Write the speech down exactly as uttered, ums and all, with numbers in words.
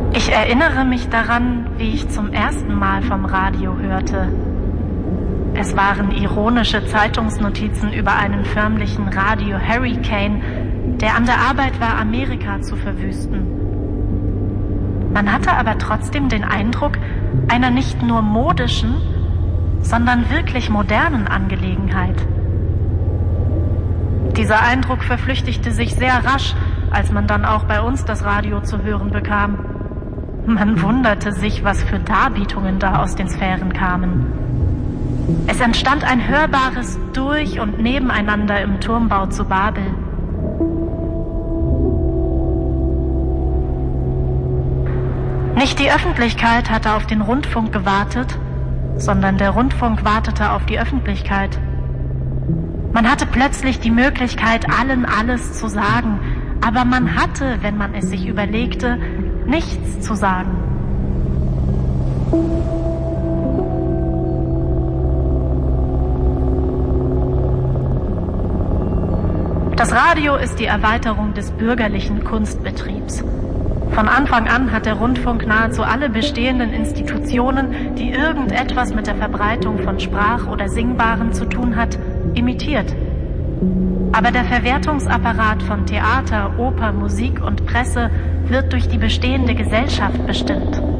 Ich erinnere mich daran, wie ich zum ersten Mal vom Radio hörte. Es waren ironische Zeitungsnotizen über einen förmlichen Radio-Hurricane, der an der Arbeit war, Amerika zu verwüsten. Man hatte aber trotzdem den Eindruck einer nicht nur modischen, sondern wirklich modernen Angelegenheit. Dieser Eindruck verflüchtigte sich sehr rasch, als man dann auch bei uns das Radio zu hören bekam. Man wunderte sich, was für Darbietungen da aus den Sphären kamen. Es entstand ein hörbares Durch- und Nebeneinander im Turmbau zu Babel. Nicht die Öffentlichkeit hatte auf den Rundfunk gewartet, sondern der Rundfunk wartete auf die Öffentlichkeit. Man hatte plötzlich die Möglichkeit, allen alles zu sagen, aber man hatte, wenn man es sich überlegte, nichts zu sagen. Das Radio ist die Erweiterung des bürgerlichen Kunstbetriebs. Von Anfang an hat der Rundfunk nahezu alle bestehenden Institutionen, die irgendetwas mit der Verbreitung von Sprach- oder Singbaren zu tun hat, imitiert. Aber der Verwertungsapparat von Theater, Oper, Musik und Presse wird durch die bestehende Gesellschaft bestimmt.